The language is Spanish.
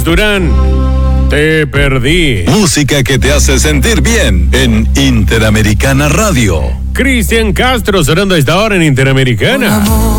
Durán, Te Perdí. Música que te hace sentir bien en Interamericana Radio. Cristian Castro sonando a esta hora en Interamericana.